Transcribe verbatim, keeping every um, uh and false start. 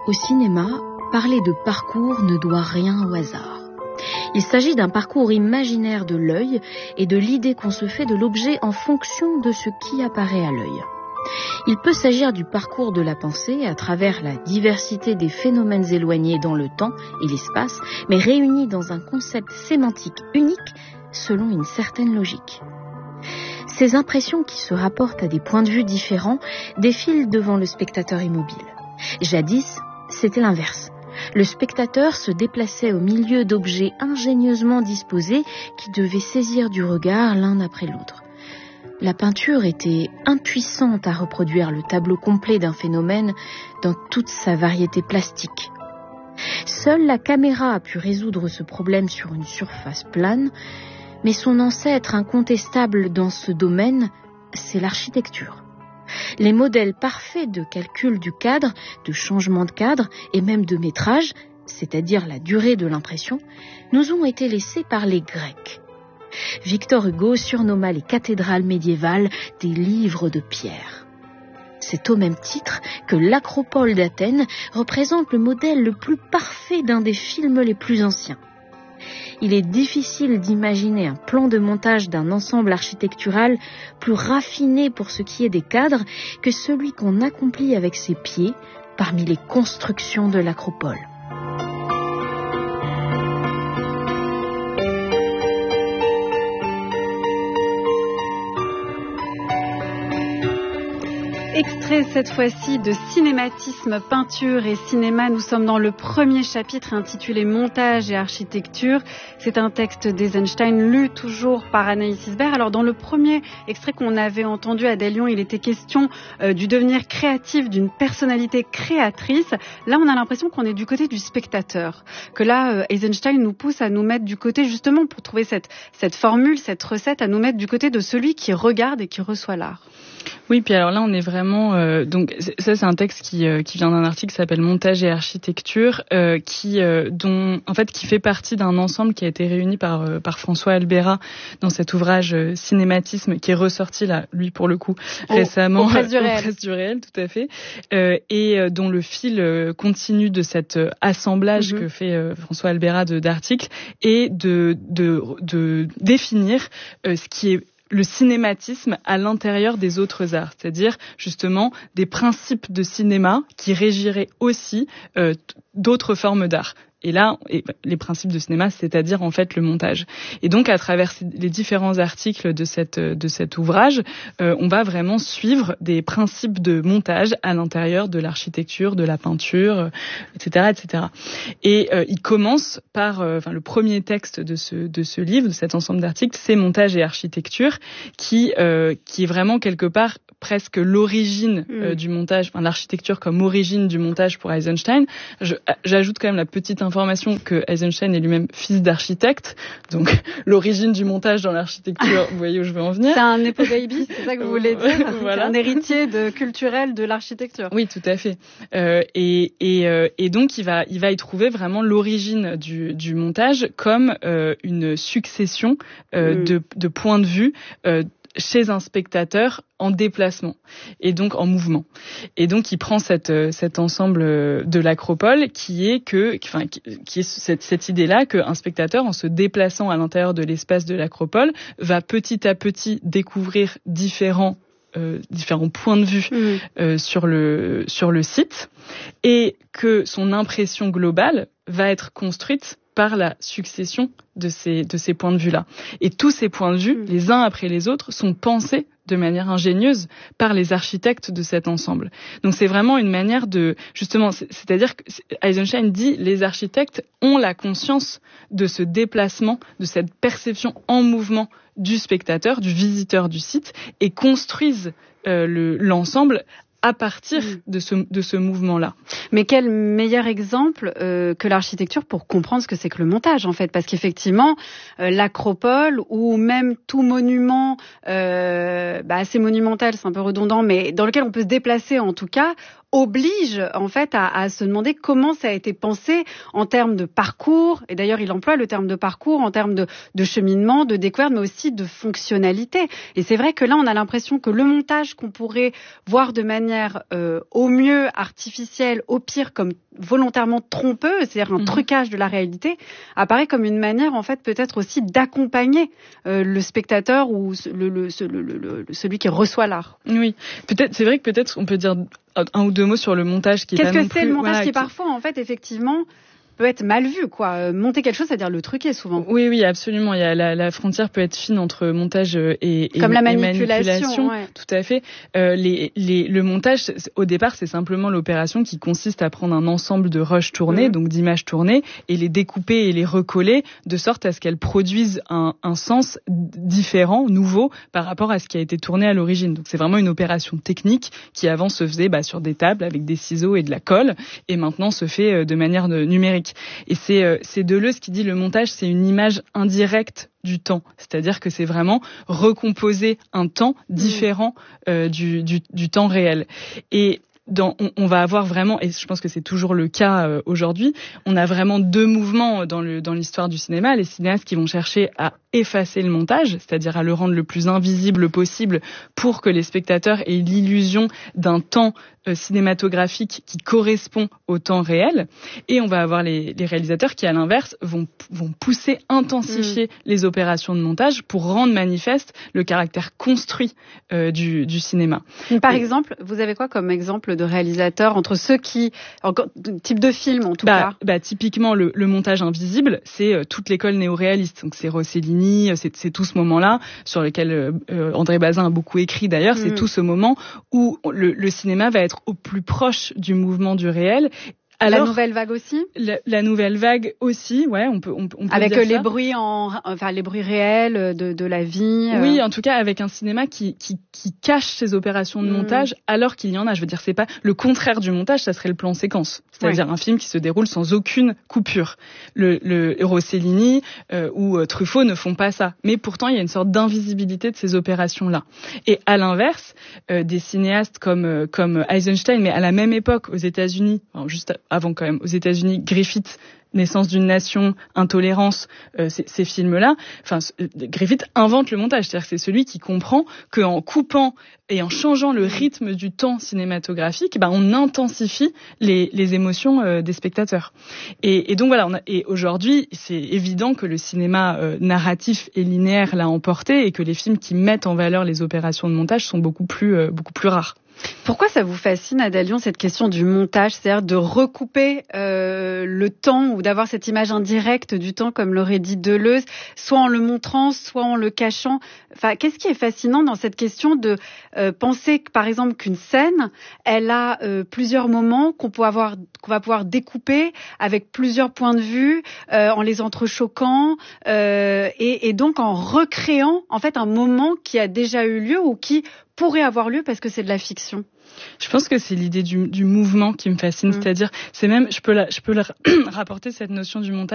Au cinéma, parler de parcours ne doit rien au hasard. Il s'agit d'un parcours imaginaire de l'œil et de l'idée qu'on se fait de l'objet en fonction de ce qui apparaît à l'œil. Il peut s'agir du parcours de la pensée à travers la diversité des phénomènes éloignés dans le temps et l'espace, mais réunis dans un concept sémantique unique selon une certaine logique. Ces impressions qui se rapportent à des points de vue différents défilent devant le spectateur immobile. Jadis, c'était l'inverse. Le spectateur se déplaçait au milieu d'objets ingénieusement disposés qui devaient saisir du regard l'un après l'autre. La peinture était impuissante à reproduire le tableau complet d'un phénomène dans toute sa variété plastique. Seule la caméra a pu résoudre ce problème sur une surface plane, mais son ancêtre incontestable dans ce domaine, c'est l'architecture. Les modèles parfaits de calcul du cadre, de changement de cadre et même de métrage, c'est-à-dire la durée de l'impression, nous ont été laissés par les Grecs. Victor Hugo surnomma les cathédrales médiévales des livres de pierre. C'est au même titre que l'Acropole d'Athènes représente le modèle le plus parfait d'un des films les plus anciens. Il est difficile d'imaginer un plan de montage d'un ensemble architectural plus raffiné pour ce qui est des cadres que celui qu'on accomplit avec ses pieds parmi les constructions de l'Acropole. Extrait cette fois-ci de Cinématisme, peinture et cinéma. Nous sommes dans le premier chapitre intitulé Montage et architecture. C'est un texte d'Eisenstein lu toujours par Anaïs Isbert. Alors dans le premier extrait qu'on avait entendu à Delion, il était question euh, du devenir créatif d'une personnalité créatrice. Là, on a l'impression qu'on est du côté du spectateur. Que là, euh, Eisenstein nous pousse à nous mettre du côté, justement, pour trouver cette, cette formule, cette recette, à nous mettre du côté de celui qui regarde et qui reçoit l'art. Oui, puis alors là, on est vraiment... Euh, donc ça, c'est un texte qui, euh, qui vient d'un article qui s'appelle Montage et architecture, euh, qui, euh, dont, en fait, qui fait partie d'un ensemble qui a été réuni par, euh, par François Albera dans cet ouvrage euh, Cinématisme, qui est ressorti, là, lui, pour le coup, oh, récemment. Aux presses du réel. Aux presses du réel, tout à fait. Euh, et euh, dont le fil euh, continu de cet euh, assemblage mm-hmm. que fait euh, François Albera de, d'articles est de, de, de définir euh, ce qui est le cinématisme à l'intérieur des autres arts, c'est-à-dire justement des principes de cinéma qui régiraient aussi euh, d'autres formes d'art. Et là, les principes de cinéma, c'est-à-dire en fait le montage. Et donc, à travers les différents articles de cette de cet ouvrage, euh, on va vraiment suivre des principes de montage à l'intérieur de l'architecture, de la peinture, euh, et cetera, et cetera. Et euh, il commence par, euh, enfin, le premier texte de ce de ce livre, de cet ensemble d'articles, c'est Montage et architecture, qui euh, qui est vraiment quelque part presque l'origine euh, mmh. du montage, enfin l'architecture comme origine du montage pour Eisenstein. Je, j'ajoute quand même la petite information que Eisenstein est lui-même fils d'architecte, donc l'origine du montage dans l'architecture, vous voyez où je veux en venir. C'est un nepo baby, c'est ça que vous voulez dire. Voilà. Un héritier de, culturel de l'architecture. Oui, tout à fait. Euh, et, et, euh, et donc il va, il va y trouver vraiment l'origine du, du montage comme euh, une succession euh, mmh. de, de points de vue euh, chez un spectateur en déplacement et donc en mouvement. Et donc il prend cette cet ensemble de l'Acropole qui est que enfin qui est cette cette idée-là qu'un spectateur, en se déplaçant à l'intérieur de l'espace de l'Acropole, va petit à petit découvrir différents Euh, différents points de vue mmh. euh, sur le sur le site, et que son impression globale va être construite par la succession de ces de ces points de vue-là. Et tous ces points de vue, mmh. les uns après les autres, sont pensés de manière ingénieuse par les architectes de cet ensemble. Donc c'est vraiment une manière de, justement, c'est-à-dire que Eisenstein dit les architectes ont la conscience de ce déplacement, de cette perception en mouvement du spectateur, du visiteur du site, et construisent euh, le, l'ensemble à partir de ce, de ce mouvement-là. Mais quel meilleur exemple euh, que l'architecture pour comprendre ce que c'est que le montage, en fait. Parce qu'effectivement, euh, l'Acropole, ou même tout monument euh, bah, assez monumental, c'est un peu redondant, mais dans lequel on peut se déplacer en tout cas, oblige en fait à, à se demander comment ça a été pensé en termes de parcours, et d'ailleurs il emploie le terme de parcours, en termes de, de cheminement, de découverte, mais aussi de fonctionnalité. Et c'est vrai que là on a l'impression que le montage qu'on pourrait voir de manière euh, au mieux artificielle, au pire comme volontairement trompeux, c'est-à-dire un mmh. trucage de la réalité, apparaît comme une manière en fait peut-être aussi d'accompagner euh, le spectateur ou le, le, le, le, le, celui qui reçoit l'art. Oui, peut-être, c'est vrai que peut-être on peut dire un ou deux mots sur le montage qui est Qu'est-ce pas que non c'est plus, le montage voilà, qui, qui parfois, en fait, effectivement, peut être mal vu, quoi. Monter quelque chose, c'est-à-dire le truquer, souvent. Oui, oui, absolument. Il y a la, la frontière peut être fine entre montage et, et, Comme la et manipulation. manipulation. Ouais. Tout à fait. Euh, les, les, le montage, au départ, c'est simplement l'opération qui consiste à prendre un ensemble de rushs tournés, mmh. donc d'images tournées, et les découper et les recoller de sorte à ce qu'elles produisent un, un sens différent, nouveau, par rapport à ce qui a été tourné à l'origine. Donc c'est vraiment une opération technique qui avant se faisait bah, sur des tables avec des ciseaux et de la colle, et maintenant se fait de manière de, numérique. Et c'est C'est Deleuze qui dit le montage, c'est une image indirecte du temps. C'est-à-dire que c'est vraiment recomposer un temps différent euh, du, du, du temps réel. Et dans, on, on va avoir vraiment, et je pense que c'est toujours le cas euh, aujourd'hui, on a vraiment deux mouvements dans, le, dans l'histoire du cinéma. Les cinéastes qui vont chercher à effacer le montage, c'est-à-dire à le rendre le plus invisible possible pour que les spectateurs aient l'illusion d'un temps euh, cinématographique qui correspond au temps réel. Et on va avoir les, les réalisateurs qui, à l'inverse, vont, vont pousser, intensifier mmh. les opérations de montage pour rendre manifeste le caractère construit euh, du, du cinéma. Par et, exemple, vous avez quoi comme exemple de réalisateurs entre ceux qui, encore, type de film en tout bah, cas? Bah, typiquement, le, le montage invisible, c'est euh, toute l'école néo-réaliste. Donc c'est Rossellini, c'est, c'est tout ce moment-là sur lequel euh, André Bazin a beaucoup écrit d'ailleurs. Mmh. C'est tout ce moment où le, le cinéma va être au plus proche du mouvement du réel. Alors, la nouvelle vague aussi la, la nouvelle vague aussi, ouais, on peut, on, on peut avec dire les ça. bruits en, enfin les bruits réels de, de la vie. Euh... Oui, en tout cas avec un cinéma qui, qui, qui cache ses opérations de montage, mmh. alors qu'il y en a. Je veux dire, c'est pas le contraire du montage, ça serait le plan séquence, c'est-à-dire ouais. un film qui se déroule sans aucune coupure. Le, le Rossellini euh, ou euh, Truffaut ne font pas ça, mais pourtant il y a une sorte d'invisibilité de ces opérations-là. Et à l'inverse, euh, des cinéastes comme euh, comme Eisenstein, mais à la même époque aux États-Unis, enfin, juste avant quand même, aux États-Unis, Griffith, Naissance d'une nation, Intolérance, euh, ces, ces films-là, enfin, euh, Griffith invente le montage, c'est-à-dire que c'est celui qui comprend qu'en coupant et en changeant le rythme du temps cinématographique, bah, on intensifie les, les émotions euh, des spectateurs. Et, et donc voilà, on a, et aujourd'hui, c'est évident que le cinéma euh, narratif et linéaire l'a emporté et que les films qui mettent en valeur les opérations de montage sont beaucoup plus, euh, beaucoup plus rares. Pourquoi ça vous fascine, Ada Lyon, cette question du montage, c'est-à-dire de recouper euh, le temps ou d'avoir cette image indirecte du temps, comme l'aurait dit Deleuze, soit en le montrant, soit en le cachant. Enfin, qu'est-ce qui est fascinant dans cette question de euh, penser, que, par exemple, qu'une scène, elle a euh, plusieurs moments qu'on peut avoir, qu'on va pouvoir découper avec plusieurs points de vue, euh, en les entrechoquant euh, et, et donc en recréant en fait un moment qui a déjà eu lieu ou qui pourrait avoir lieu parce que c'est de la fiction. Je pense que c'est l'idée du, du mouvement qui me fascine, mmh. c'est-à-dire, c'est même, je peux la, je peux la rapporter cette notion du montage